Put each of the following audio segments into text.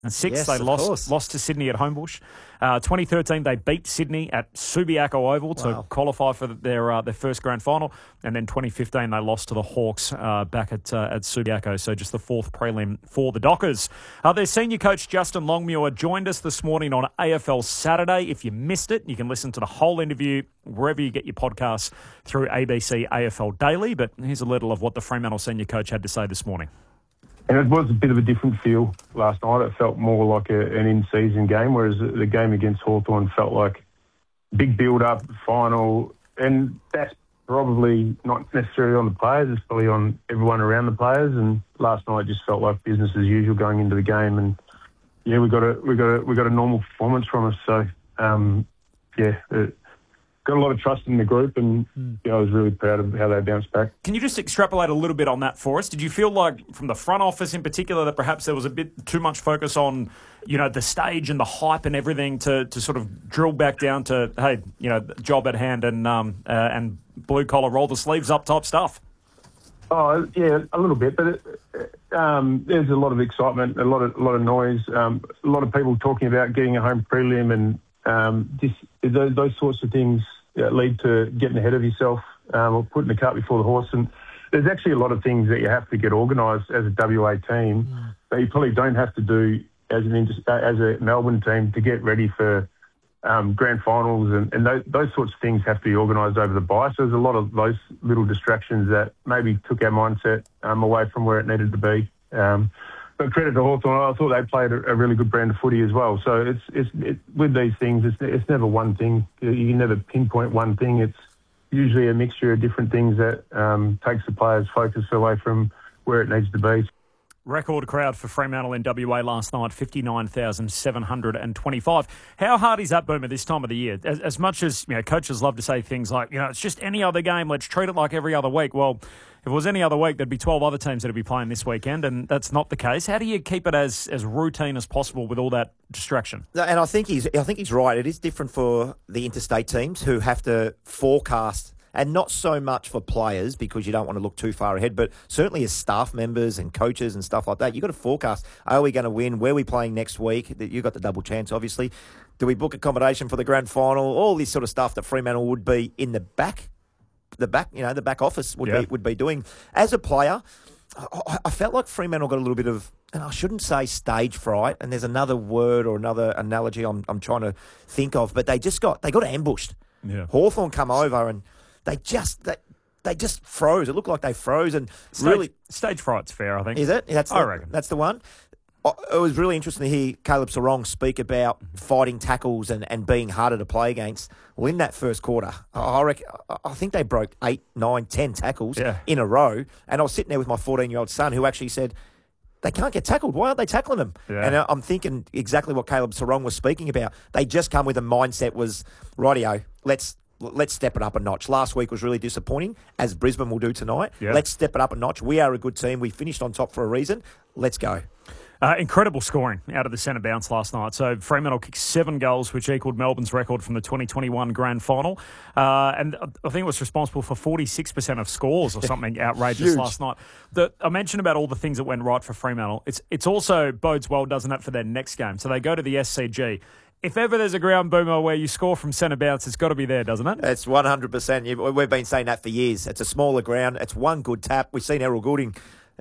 And 6, Yes, they of lost course. to Sydney at Homebush. 2013, they beat Sydney at Subiaco Oval to qualify for their first grand final. And then 2015, they lost to the Hawks back at Subiaco. So just the fourth prelim for the Dockers. Their senior coach, Justin Longmuir, joined us this morning on AFL Saturday. If you missed it, you can listen to the whole interview wherever you get your podcasts through ABC AFL Daily. But here's a little of what the Fremantle senior coach had to say this morning. And it was a bit of a different feel last night. It felt more like an in-season game, whereas the game against Hawthorn felt like big build-up, final. And that's probably not necessarily on the players. It's probably on everyone around the players. And last night just felt like business as usual going into the game. And yeah, we got a normal performance from us. So got a lot of trust in the group, and I was really proud of how they bounced back. Can you just extrapolate a little bit on that for us? Did you feel like, from the front office in particular, that perhaps there was a bit too much focus on, the stage and the hype and everything to sort of drill back down to, hey, job at hand and blue collar, roll the sleeves up type stuff? Oh yeah, a little bit, but there's a lot of excitement, a lot of noise, a lot of people talking about getting a home prelim and. Those sorts of things lead to getting ahead of yourself or putting the cart before the horse. And there's actually a lot of things that you have to get organised as a WA team that you probably don't have to do as a Melbourne team to get ready for grand finals. And those sorts of things have to be organised over the bye. So there's a lot of those little distractions that maybe took our mindset away from where it needed to be. But credit to Hawthorn, I thought they played a really good brand of footy as well. So it's with these things, it's never one thing. You can never pinpoint one thing. It's usually a mixture of different things that takes the players' focus away from where it needs to be. Record crowd for Fremantle in WA last night, 59,725. How hard is that, Boomer, this time of the year? As much as coaches love to say things like, it's just any other game, let's treat it like every other week. Well, if it was any other week, there'd be 12 other teams that would be playing this weekend, and that's not the case. How do you keep it as routine as possible with all that distraction? And I think he's right. It is different for the interstate teams who have to forecast. And not so much for players because you don't want to look too far ahead, but certainly as staff members and coaches and stuff like that, you've got to forecast, are we going to win? Where are we playing next week? You've got the double chance, obviously. Do we book accommodation for the grand final? All this sort of stuff that Fremantle would be in the back office would be doing. As a player, I felt like Fremantle got a little bit of, and I shouldn't say stage fright, and there's another word or another analogy I'm trying to think of, but they got ambushed. Yeah. Hawthorn come over and they just froze. It looked like they froze, and really stage fright's fair, I think. Is it? I reckon That's the one. It was really interesting to hear Caleb Sarong speak about fighting tackles and being harder to play against. Well, in that first quarter, I think they broke 8, 9, 10 tackles in a row. And I was sitting there with my 14-year-old son who actually said, they can't get tackled. Why aren't they tackling them? Yeah. And I'm thinking exactly what Caleb Sarong was speaking about. They just come with a mindset was, rightio, let's step it up a notch. Last week was really disappointing, as Brisbane will do tonight. Yep. Let's step it up a notch. We are a good team. We finished on top for a reason. Let's go. Incredible scoring out of the centre bounce last night. So Fremantle kicked 7 goals, which equalled Melbourne's record from the 2021 grand final. And I think it was responsible for 46% of scores or something outrageous last night. I mentioned about all the things that went right for Fremantle. It's also bodes well, doesn't it, for their next game. So they go to the SCG. If ever there's a ground, Boomer, where you score from centre bounce, it's got to be there, doesn't it? It's 100%. We've been saying that for years. It's a smaller ground. It's one good tap. We've seen Errol Goulding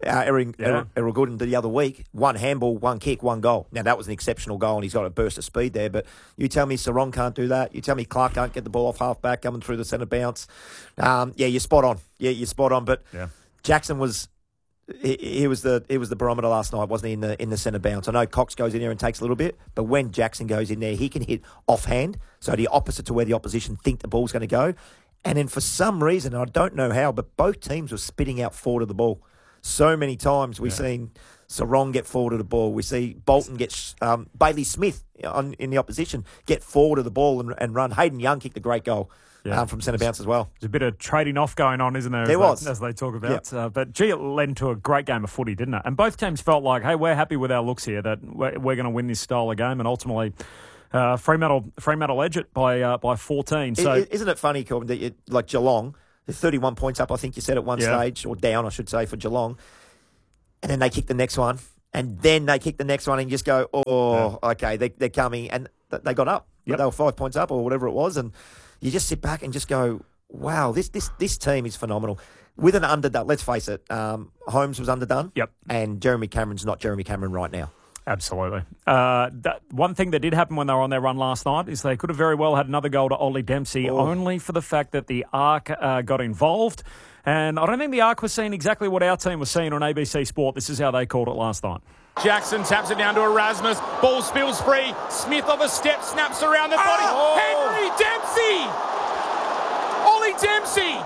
the other week. One handball, one kick, one goal. Now, that was an exceptional goal, and he's got a burst of speed there. But you tell me Sarong can't do that. You tell me Clark can't get the ball off half-back coming through the centre bounce. You're spot on. You're spot on. But Jackson was... He was the barometer last night, wasn't he, in the centre bounce? I know Cox goes in there and takes a little bit, but when Jackson goes in there, he can hit offhand, so the opposite to where the opposition think the ball's going to go. And then for some reason, I don't know how, but both teams were spitting out forward of the ball. So many times we've seen Sarong get forward of the ball. We see Bolton get Bailey Smith in the opposition get forward of the ball and run. Hayden Young kicked a great goal. From centre bounce as well. There's a bit of trading off going on, isn't there? As they talk about. Yep. But it led to a great game of footy, didn't it? And both teams felt like, hey, we're happy with our looks here, that we're going to win this style of game. And ultimately, Fremantle edge it by 14. So isn't it funny, Corbin, that like Geelong, they're 31 points up, I think you said at one stage, or down, I should say, for Geelong. And then they kick the next one. and then they kick the next one and you just go, okay, they're coming, and they got up. Yep. They were 5 points up or whatever it was, and you just sit back and just go, wow, this team is phenomenal. With an underdone, let's face it, Holmes was underdone. Yep. And Jeremy Cameron's not Jeremy Cameron right now. Absolutely. One thing that did happen when they were on their run last night is they could have very well had another goal to Ollie Dempsey, only for the fact that the Arc got involved. And I don't think the Arc was seeing exactly what our team was seeing on ABC Sport. This is how they called it last night. Jackson taps it down to Erasmus. Ball spills free. Smith off a step, snaps around the body. Henry Dempsey! Ollie Dempsey!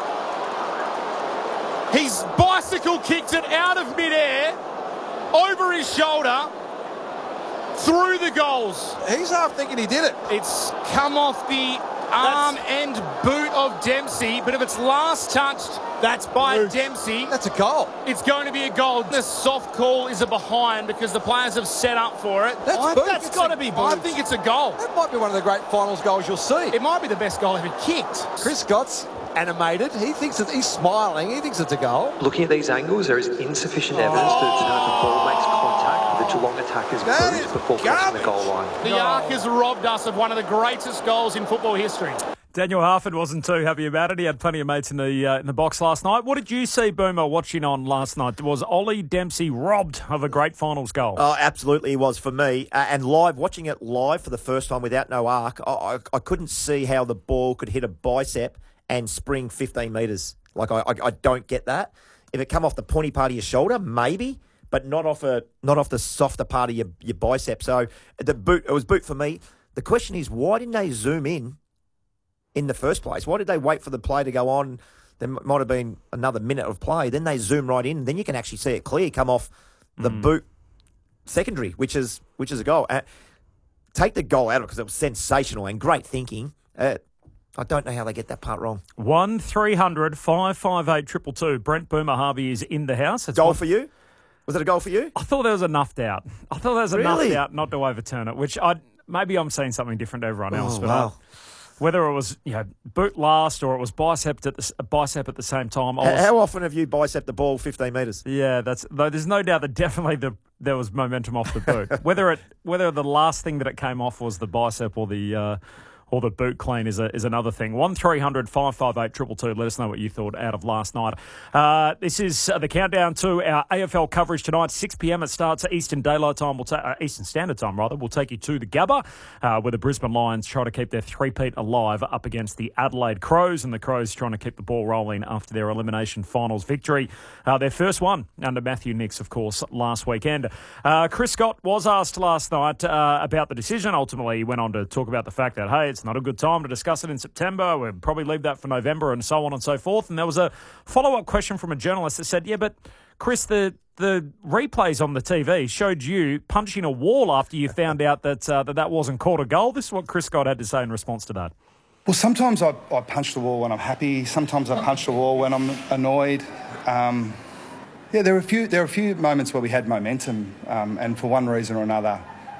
He's bicycle kicked it out of midair, over his shoulder, through the goals. He's half thinking he did it. It's come off the arm and boot of Dempsey, but if it's last touched, that's by Dempsey. That's a goal. It's going to be a goal. The soft call is a behind because the players have set up for it. That's got to be boot. I think it's a goal. That might be one of the great finals goals you'll see. It might be the best goal ever kicked. Chris Scott's animated. He thinks that he's smiling. He thinks it's a goal. Looking at these angles, there is insufficient evidence to determine the ball makes contact with the Geelong attackers' boots before crossing the goal line. The Arc has robbed us of one of the greatest goals in football history. Daniel Harford wasn't too happy about it. He had plenty of mates in the box last night. What did you see, Boomer, watching on last night? Was Ollie Dempsey robbed of a great finals goal? Oh, absolutely he was for me. And watching it live for the first time without no arc, I couldn't see how the ball could hit a bicep and spring 15 metres. Like, I don't get that. If it come off the pointy part of your shoulder, maybe, but not off the softer part of your bicep. So it was boot for me. The question is, why didn't they zoom in the first place? Why did they wait for the play to go on? There might have been another minute of play. Then they zoom right in. Then you can actually see it clear come off the boot secondary, which is a goal. Take the goal out of it because it was sensational and great thinking. I don't know how they get that part wrong. 1300 558 222. Brent Boomer Harvey is in the house. It's goal for you? Was it a goal for you? I thought there was enough doubt. Enough doubt not to overturn it, which maybe I'm seeing something different to everyone else. But wow. Whether it was boot last or it was bicep at the same time. How often have you bicepped the ball 15 metres? Yeah, there's no doubt that definitely there was momentum off the boot. Whether the last thing that it came off was the bicep or the boot clean is another thing. 1300 558 222. Let us know what you thought out of last night. This is the countdown to our AFL coverage tonight. 6 p.m. it starts at Eastern Daylight Time. Eastern Standard Time, rather. We'll take you to the Gabba, where the Brisbane Lions try to keep their three-peat alive up against the Adelaide Crows, and the Crows trying to keep the ball rolling after their elimination finals victory. Their first one under Matthew Nicks, of course, last weekend. Chris Scott was asked last night about the decision. Ultimately, he went on to talk about the fact that, hey, it's not a good time to discuss it in September. We'll probably leave that for November and so on and so forth. And there was a follow-up question from a journalist that said, yeah, but Chris, the replays on the TV showed you punching a wall after you found out that wasn't called a goal. This is what Chris Scott had to say in response to that. Well, sometimes I punch the wall when I'm happy. Sometimes I punch the wall when I'm annoyed. There were a few moments where we had momentum, and for one reason or another,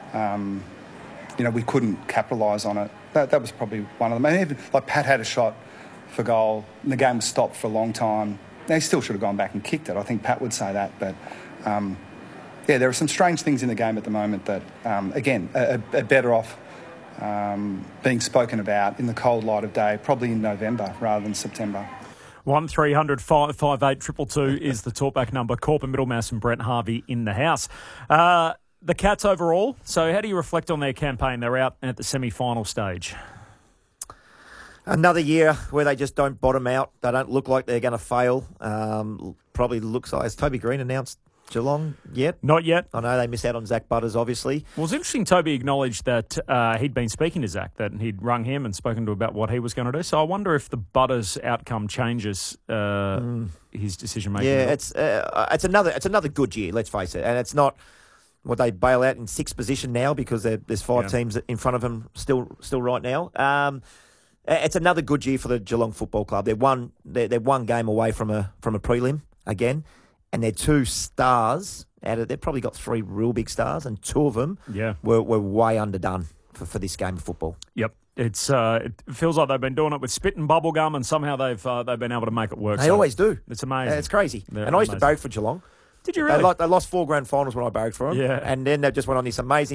we couldn't capitalise on it. That was probably one of them. And even, Pat had a shot for goal, and the game was stopped for a long time. They still should have gone back and kicked it. I think Pat would say that. But, there are some strange things in the game at the moment that, again, are better off being spoken about in the cold light of day, probably in November rather than September. 1300 558 222 is the talkback number. Corbin Middlemass and Brent Harvey in the house. The Cats overall, so how do you reflect on their campaign? They're out at the semi-final stage. Another year where they just don't bottom out. They don't look like they're going to fail. Probably looks like... Has Toby Green announced Geelong yet? Not yet. I know they missed out on Zach Butters, obviously. Well, it's interesting Toby acknowledged that he'd been speaking to Zach, that he'd rung him and spoken to about what he was going to do. So I wonder if the Butters outcome changes his decision-making. Yeah, it's another good year, let's face it. And it's not... Would they bail out in sixth position now because there's five teams in front of them still right now? It's another good year for the Geelong Football Club. They're one game away from a prelim again, and they're two stars out of. They've probably got three real big stars, and two of them were way underdone for this game of football. Yep. It feels like they've been doing it with spit and bubble gum, and somehow they've been able to make it work. They always do. It's amazing. It's crazy. They're and I used to amazing. barrack for Geelong. Did you really? They lost 4 grand finals when I barracked for them. Yeah. And then they just went on this amazing